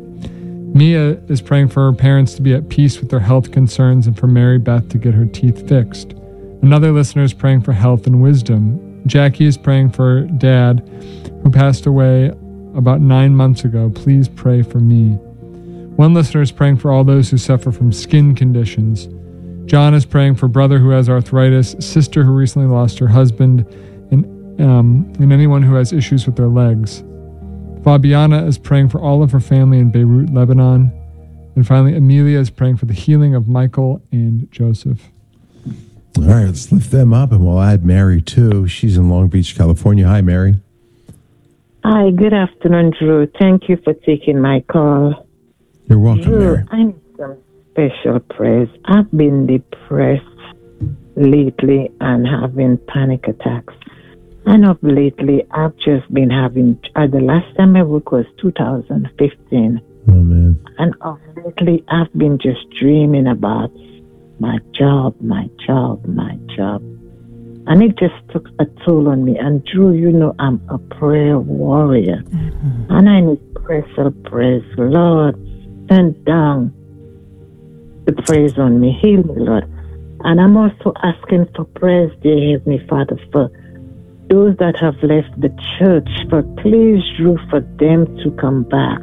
Mia is praying for her parents to be at peace with their health concerns and for Mary Beth to get her teeth fixed. Another listener is praying for health and wisdom. Jackie is praying for Dad, who passed away about nine months ago. Please pray for me. One listener is praying for all those who suffer from skin conditions. John is praying for brother who has arthritis, sister who recently lost her husband, and, um, and anyone who has issues with their legs. Fabiana is praying for all of her family in Beirut, Lebanon. And finally, Amelia is praying for the healing of Michael and Joseph. All right, let's lift them up, and we'll add Mary, too. She's in Long Beach, California. Hi, Mary. Hi, good afternoon, Drew. Thank you for taking my call. You're welcome, Drew, Mary. I need some special prayers. I've been depressed lately and having panic attacks. And of lately, I've just been having, uh, the last time I worked was two thousand fifteen. Oh, man. And of lately, I've been just dreaming about my job, my job, my job. And it just took a toll on me. And Drew, you know, I'm a prayer warrior. Mm-hmm. And I need special praise. Lord, send down the praise on me. Heal me, Lord. And I'm also asking for prayers, dear Heavenly Father, for those that have left the church, for please, Drew, for them to come back,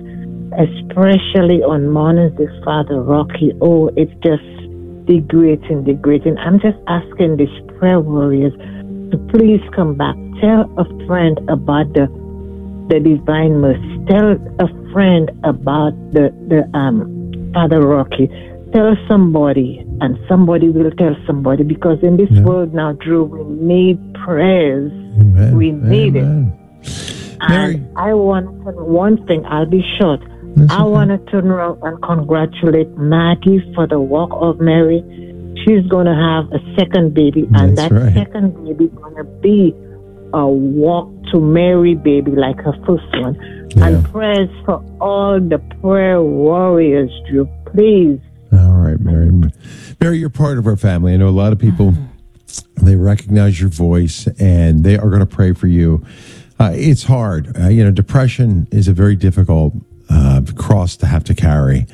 especially on mornings with Father Rocky. Oh, it's just degrading, degrading. I'm just asking these prayer warriors to please come back. Tell a friend about the the divine mercy. Tell a friend about the, the um Father Rocky. Tell somebody, and somebody will tell somebody, because in this yeah. world now, Drew, we need prayers. Amen. We need Amen. it. And I want to one thing, I'll be short. That's I okay. want to turn around and congratulate Maggie for the walk of Mary. She's going to have a second baby, and That's that right. second baby going to be a walk to Mary baby like her first one. Yeah. And prayers for all the prayer warriors, Drew. Please. All right, Mary. Mary, you're part of our family. I know a lot of people, they recognize your voice, and they are going to pray for you. Uh, it's hard. Uh, you know, depression is a very difficult uh, cross to have to carry.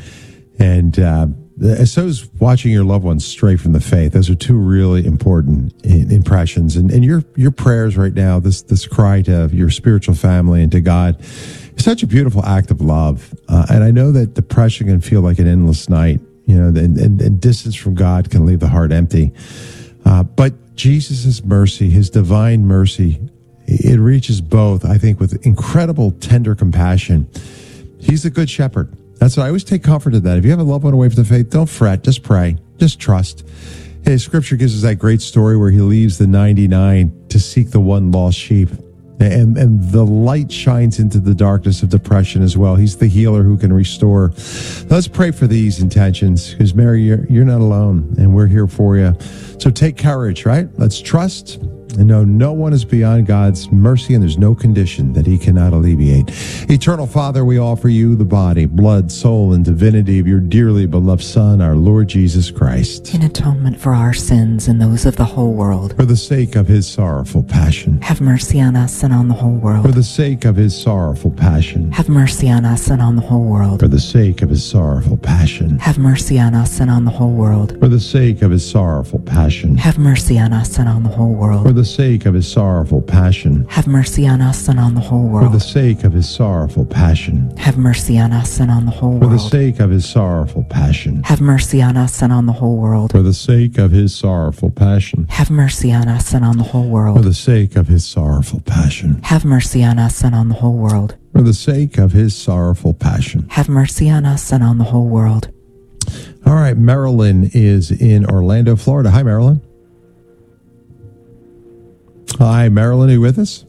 And uh, so is watching your loved ones stray from the faith. Those are two really important in, impressions. And, and your your prayers right now, this this cry to your spiritual family and to God, is such a beautiful act of love. Uh, and I know that depression can feel like an endless night. You know, and, and, and distance from God can leave the heart empty. Uh, but Jesus' mercy, his divine mercy, it reaches both, I think, with incredible tender compassion. He's the good shepherd. That's what I always take comfort in that. If you have a loved one away from the faith, don't fret, just pray, just trust. His scripture gives us that great story where he leaves the ninety-nine to seek the one lost sheep. And, and the light shines into the darkness of depression as well. He's the healer who can restore. Let's pray for these intentions, because Mary, you're, you're not alone, and we're here for you. So take courage, right? Let's trust and know no one is beyond God's mercy, and there's no condition that he cannot alleviate. Eternal Father, we offer you the body, blood, soul, and divinity of your dearly beloved Son, our Lord Jesus Christ, in atonement for our sins and those of the whole world. For the sake of his sorrowful passion. Have mercy on us and on the whole world. For the sake of his sorrowful passion. Have mercy on us and on the whole world. For the sake of his sorrowful passion. Have mercy on us and on the whole world. For the sake of his sorrowful passion. Have mercy on us and on the whole world. For the sake of his sorrowful passion. Have mercy on us and on the whole world. For the sake of his sorrowful passion. Have mercy on us and on the whole world. For the sake of his sorrowful passion. Have mercy on us and on the whole world. For the sake of his sorrowful passion. Have mercy on us and on the whole world. For the sake of his sorrowful passion. Have mercy on us and on the whole world. For the sake of his sorrowful passion. Have mercy on us and on the whole world. All right, Marilyn is in Orlando, Florida. Hi, Marilyn. Hi, Marilyn, are you with us?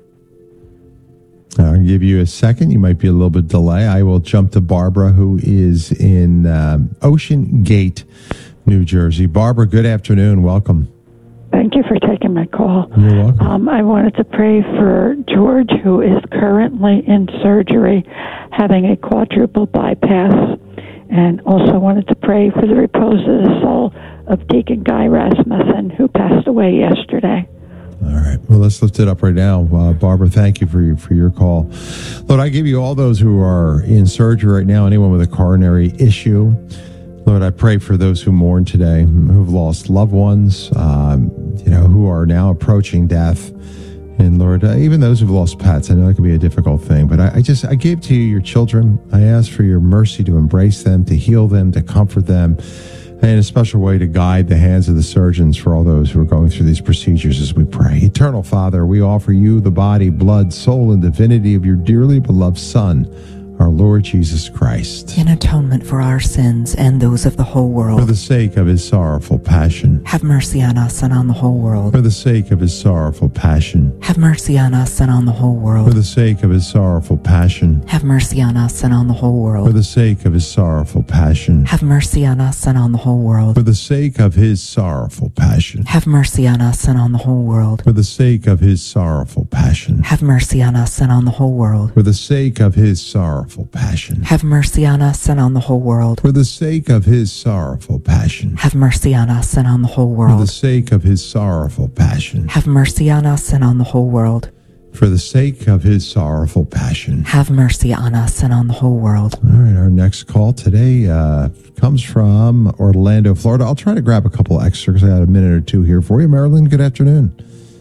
I'll give you a second. You might be a little bit delay. I will jump to Barbara, who is in um, Ocean Gate, New Jersey. Barbara, good afternoon. Welcome. Thank you for taking my call. You're welcome. Um, I wanted to pray for George, who is currently in surgery, having a quadruple bypass, and also wanted to pray for the repose of the soul of Deacon Guy Rasmussen, who passed away yesterday. All right. Well, let's lift it up right now. Uh, Barbara, thank you for your, for your call. Lord, I give you all those who are in surgery right now, anyone with a coronary issue. Lord, I pray for those who mourn today, who've lost loved ones, um, you know, who are now approaching death. And Lord, uh, even those who've lost pets, I know it can be a difficult thing, but I, I just, I give to you your children. I ask for your mercy to embrace them, to heal them, to comfort them, and in a special way to guide the hands of the surgeons for all those who are going through these procedures as we pray. Eternal Father, we offer you the body, blood, soul, and divinity of your dearly beloved Son, our Lord Jesus Christ, in atonement for our sins and those of the whole world. For the sake of his sorrowful passion. Have mercy on us and on the whole world. For the sake of his sorrowful passion. Have mercy on us and on the whole world. For the sake of his sorrowful passion. Have mercy on us and on the whole world. For the sake of his sorrowful passion. Have mercy on us and on the whole world. For the sake of his sorrowful passion. Have mercy on us and on the whole world. For the sake of his sorrowful passion. Have mercy on us and on the whole world. For the sake of his sorrowful passion. Have mercy on us and on the whole world. For the sake of his sorrowful passion. Have mercy on us and on the whole For world. the sake of his sorrowful passion. Have mercy on us and on the whole world. for the sake of his sorrowful passion. Have mercy on us and on the whole world. All right, our next call today uh, comes from Orlando, Florida. I'll try to grab a couple extra because I got a minute or two here for you. Marilyn, good afternoon.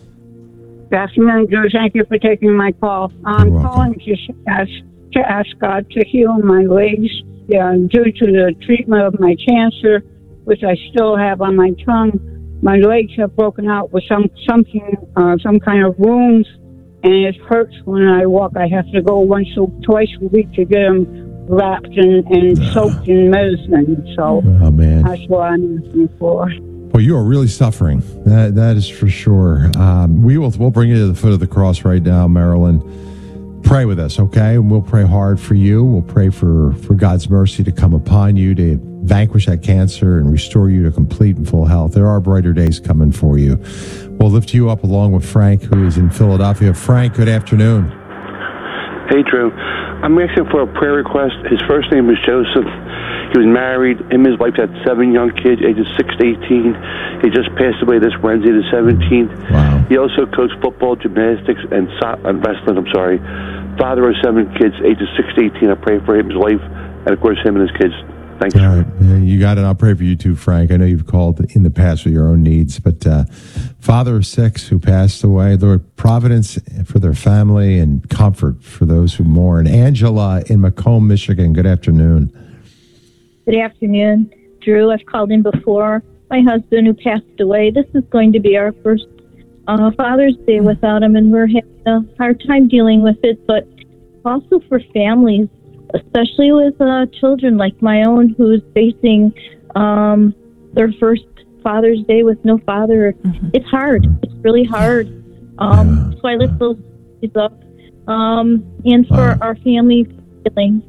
Good afternoon, Drew. Thank you for taking my call. I'm calling to ask, to ask God to heal my legs uh, due to the treatment of my cancer, which I still have on my tongue. My legs have broken out with some something, uh, some kind of wounds, and it hurts when I walk. I have to go once or twice a week to get them wrapped and, and soaked in medicine. So oh, man. That's what I'm asking for. Well, you are really suffering. That that is for sure. Um, we will we'll bring you to the foot of the cross right now, Marilyn. Pray with us, okay? And we'll pray hard for you. We'll pray for, for God's mercy to come upon you, to vanquish that cancer and restore you to complete and full health. There are brighter days coming for you. We'll lift you up along with Frank, who is in Philadelphia. Frank, good afternoon. Hey, Drew. I'm asking for a prayer request. His first name is Joseph. He was married. Him and his wife had seven young kids, ages six to eighteen. He just passed away this Wednesday, the seventeenth. Wow. He also coached football, gymnastics, and, so- and wrestling, I'm sorry. Father of seven kids, ages six to eighteen. I pray for him, his wife, and, of course, him and his kids. Thanks. All right. Yeah, you got it. I'll pray for you too, Frank. I know you've called in the past with your own needs, but uh, father of six who passed away, Lord, providence for their family and comfort for those who mourn. Angela in Macomb, Michigan. Good afternoon. Good afternoon, Drew. I've called in before. My husband who passed away. This is going to be our first uh, Father's Day without him, and we're having a hard time dealing with it, but also for families, especially with uh, children like my own who's facing um, their first Father's Day with no father. Mm-hmm. It's hard. It's really hard. Um, yeah. So I lift those kids up. Um, and for wow. our family feeling.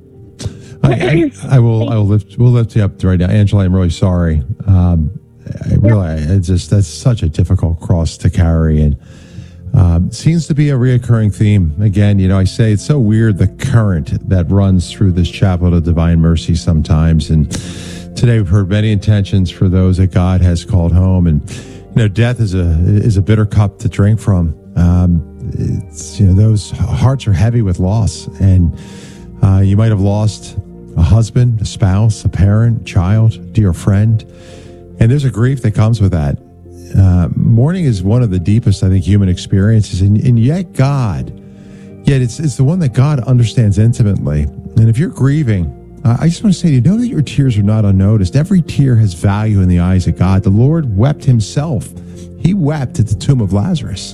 I, I, I will. I will lift. We'll lift you up right now, Angela. I'm really sorry. Um, I really, it's just that's such a difficult cross to carry, and um, seems to be a reoccurring theme. Again, you know, I say it's so weird the current that runs through this chapel of Divine Mercy sometimes. And today we've heard many intentions for those that God has called home, and you know, death is a is a bitter cup to drink from. Um, it's you know, those hearts are heavy with loss, and uh, you might have lost a husband, a spouse, a parent, child, dear friend. And there's a grief that comes with that. Uh, mourning is one of the deepest, I think, human experiences. And, and yet God, yet it's it's the one that God understands intimately. And if you're grieving, uh, I just want to say to you, know that your tears are not unnoticed. Every tear has value in the eyes of God. The Lord wept himself. He wept at the tomb of Lazarus.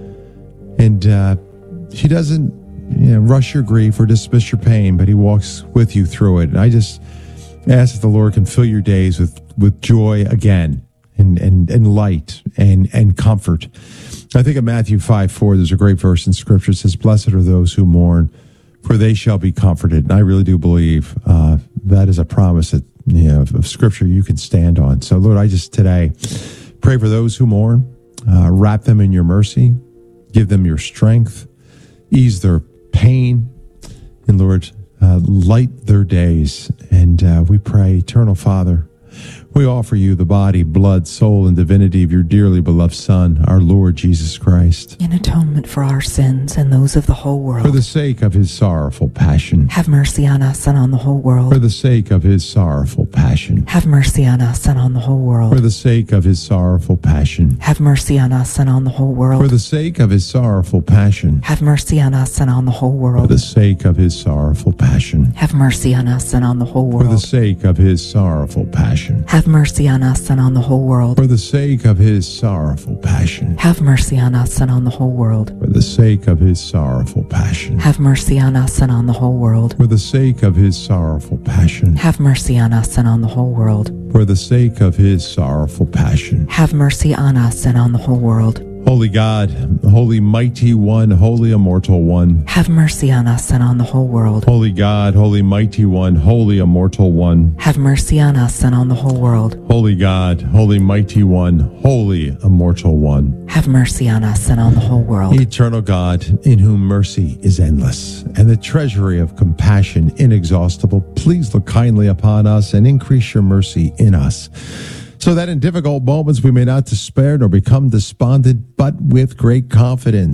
And uh, he doesn't you know, rush your grief or dismiss your pain, but he walks with you through it. And I just ask that the Lord can fill your days with, with joy again and, and, and light and, and comfort. I think of Matthew five four, there's a great verse in Scripture. It says, blessed are those who mourn, for they shall be comforted. And I really do believe uh, that is a promise that you know, of, of Scripture you can stand on. So, Lord, I just today pray for those who mourn, uh, wrap them in your mercy, give them your strength, ease their pain, and Lord, uh, light their days. And uh, we pray, Eternal Father, we offer you the body, blood, soul, and divinity of your dearly beloved Son, our Lord Jesus Christ, in atonement for our sins and those of the whole world. For the sake of his sorrowful passion. Have mercy on us and on the whole world. For the sake of his sorrowful passion. Have mercy on us and on the whole world. For the sake of his sorrowful passion. Have mercy on us and on the whole world. For the sake of his sorrowful passion. Have mercy on us and on the whole world. For the sake of his sorrowful passion. Have mercy on us and on the whole world. For the sake of his sorrowful passion. Have mercy on us and on the whole world. For the sake of his sorrowful passion. Have mercy on us and on the whole world. For the sake of his sorrowful passion. Have mercy on us and on the whole world. For the sake of his sorrowful passion. Have mercy on us and on the whole world. For the sake of his sorrowful passion. Have mercy on us and on the whole world. Holy God, Holy Mighty One, Holy Immortal One. Have mercy on us and on the whole world. Holy God, Holy Mighty One, Holy Immortal One. Have mercy on us and on the whole world. Holy God, Holy Mighty One, Holy Immortal One. Have mercy on us and on the whole world. Eternal God, in whom mercy is endless, and the treasury of compassion inexhaustible, please look kindly upon us and increase your mercy in us, so that in difficult moments we may not despair nor become despondent, but with great confidence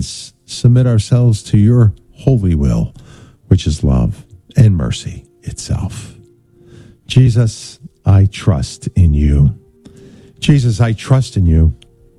submit ourselves to your holy will, which is love and mercy itself. Jesus, I trust in you. Jesus, I trust in you.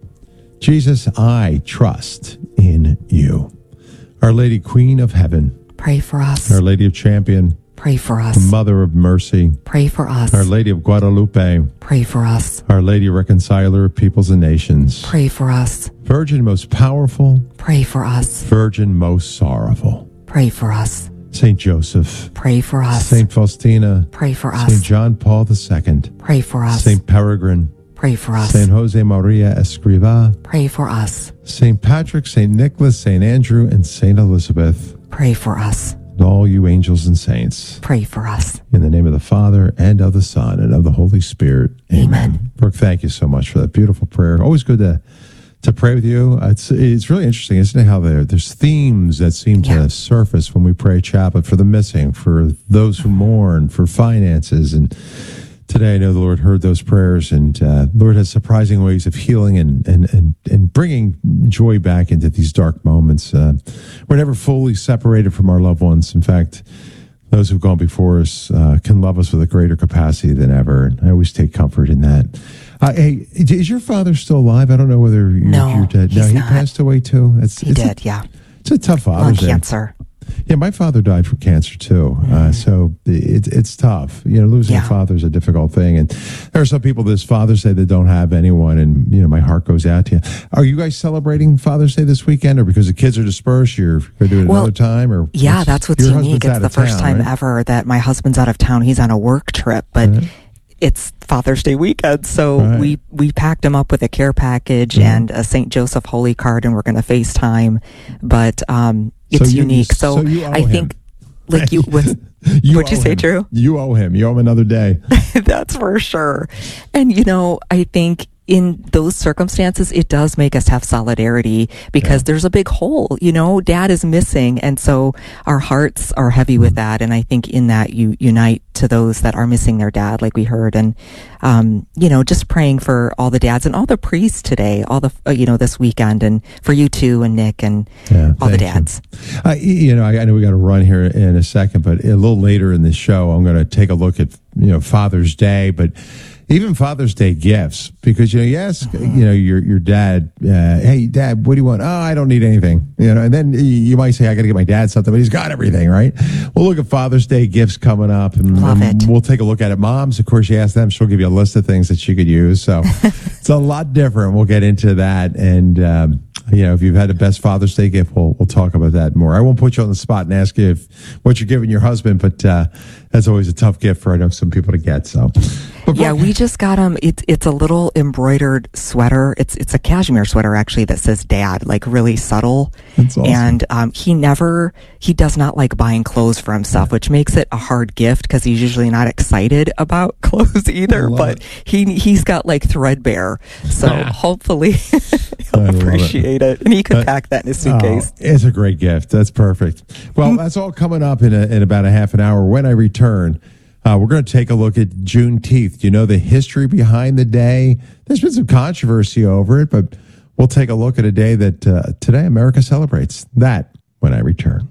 Jesus, I trust in you. Our Lady, Queen of Heaven, pray for us. Our Lady of Champion, pray for us. Mother of Mercy, pray for us. Our Lady of Guadalupe, pray for us. Our Lady Reconciler of Peoples and Nations, pray for us. Virgin most powerful, pray for us. Virgin most sorrowful, pray for us. Saint Joseph, pray for us. Saint Faustina, pray for us. Saint John Paul the Second, pray for us. Saint Peregrine, pray for us. Saint Jose Maria Escriva, pray for us. Saint Patrick, Saint Nicholas, Saint Andrew, and Saint Elizabeth, pray for us. And all you angels and saints, pray for us. In the name of the Father, and of the Son, and of the Holy Spirit. Amen. Amen. Brooke, thank you so much for that beautiful prayer. Always good to to pray with you. It's it's really interesting, isn't it, how there there's themes that seem yeah. to surface when we pray chaplet for the missing, for those who mourn, for finances. And today I know the Lord heard those prayers, and uh, the Lord has surprising ways of healing and and and, and bringing joy back into these dark moments. Uh, we're never fully separated from our loved ones. In fact, those who've gone before us uh, can love us with a greater capacity than ever. And I always take comfort in that. Uh, hey, is your father still alive? I don't know whether you're, no, you're dead. He's no, he not. passed away too. It's, he it's did, a, yeah. It's a tough Father's Lung Day. cancer. Yeah, my father died from cancer too. Mm-hmm. Uh, so it, it's tough. You know, losing yeah. a father is a difficult thing. And there are some people this Father's Day that don't have anyone. And, you know, my heart goes out to you. Are you guys celebrating Father's Day this weekend? Or because the kids are dispersed, you're going to do it well, another time? Or yeah, that's what's unique. It's the first town, time right? ever that my husband's out of town. He's on a work trip, but uh-huh. it's Father's Day weekend, so right. we we packed him up with a care package mm-hmm. and a Saint Joseph Holy card, and we're going to FaceTime. But um, it's so you, unique. So, so you owe I him. think, like you, with you what'd you say, him. Drew? You owe him. You owe him another day. That's for sure. And you know, I think in those circumstances, it does make us have solidarity because yeah. there's a big hole, you know, Dad is missing. And so our hearts are heavy with that. And I think in that you unite to those that are missing their dad, like we heard. And, um, you know, just praying for all the dads and all the priests today, all the, uh, you know, this weekend, and for you too, and Nick, and yeah, all the dads. You, uh, you know, I, I know we got to run here in a second, but a little later in the show, I'm going to take a look at, you know, Father's Day, but even Father's Day gifts, because, you know, you ask, you know, your your dad, uh, hey, Dad, what do you want? Oh, I don't need anything. You know, and then you might say, I got to get my dad something, but he's got everything, right? We'll look at Father's Day gifts coming up, and, Love and it. we'll take a look at it. Moms, of course, you ask them, she'll give you a list of things that she could use. So it's a lot different. We'll get into that. And, um, you know, if you've had the best Father's Day gift, we'll, we'll talk about that more. I won't put you on the spot and ask you if, what you're giving your husband, but uh, that's always a tough gift for, I know, some people to get. So, but, yeah, we just got him. It's it's a little embroidered sweater. It's it's a cashmere sweater actually that says Dad, like really subtle. That's awesome. And um, he never he does not like buying clothes for himself, which makes it a hard gift because he's usually not excited about clothes either. But it. he he's got like threadbare, so hopefully he'll appreciate it. it, and he could uh, pack that in his suitcase. Oh, it's a great gift. That's perfect. Well, that's all coming up in a, in about a half an hour. When I return, Uh, we're going to take a look at Juneteenth. Do you know the history behind the day? There's been some controversy over it, but we'll take a look at a day that uh, today America celebrates. That when I return.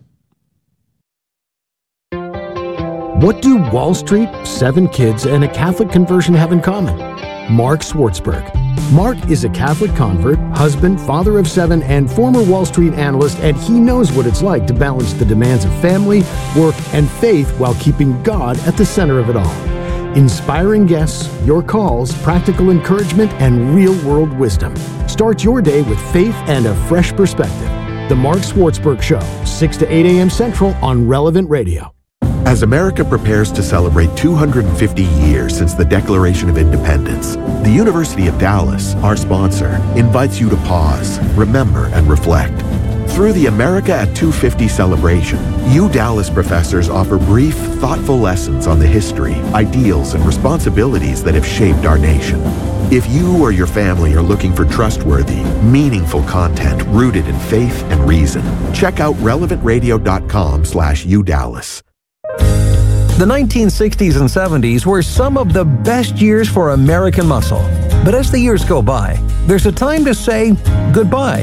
What do Wall Street, seven kids, and a Catholic conversion have in common? Mark Swartzberg. Mark is a Catholic convert, husband, father of seven, and former Wall Street analyst, and he knows what it's like to balance the demands of family, work, and faith while keeping God at the center of it all. Inspiring guests, your calls, practical encouragement, and real-world wisdom. Start your day with faith and a fresh perspective. The Mark Swartzberg Show, six to eight a.m. Central on Relevant Radio. As America prepares to celebrate two hundred fifty years since the Declaration of Independence, the University of Dallas, our sponsor, invites you to pause, remember, and reflect. Through the America at two fifty celebration, U Dallas professors offer brief, thoughtful lessons on the history, ideals, and responsibilities that have shaped our nation. If you or your family are looking for trustworthy, meaningful content rooted in faith and reason, check out relevant radio dot com slash U Dallas. The nineteen sixties and seventies were some of the best years for American muscle. But as the years go by, there's a time to say goodbye.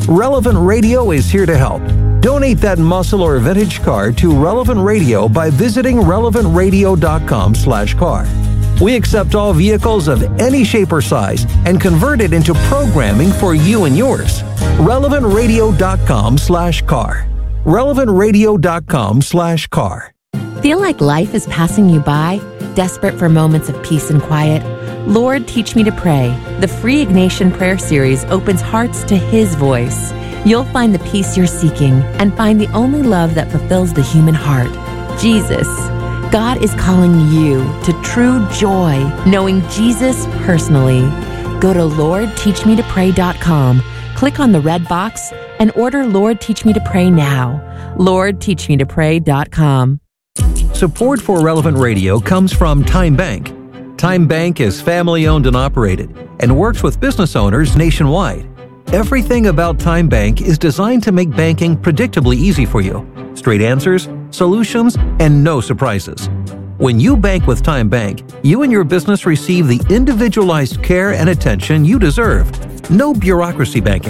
Relevant Radio is here to help. Donate that muscle or vintage car to Relevant Radio by visiting relevant radio dot com slash car. We accept all vehicles of any shape or size and convert it into programming for you and yours. relevant radio dot com slash car. relevant radio dot com slash car. Feel like life is passing you by? Desperate for moments of peace and quiet? Lord, Teach Me to Pray. The free Ignatian Prayer Series opens hearts to His voice. You'll find the peace you're seeking and find the only love that fulfills the human heart, Jesus. God is calling you to true joy, knowing Jesus personally. Go to lord teach me to pray dot com, click on the red box, and order Lord Teach Me to Pray now. lord teach me to pray dot com. Support for Relevant Radio comes from Time Bank. Time Bank is family-owned and operated and works with business owners nationwide. Everything about Time Bank is designed to make banking predictably easy for you. Straight answers, solutions, and no surprises. When you bank with Time Bank, you and your business receive the individualized care and attention you deserve. No bureaucracy banking.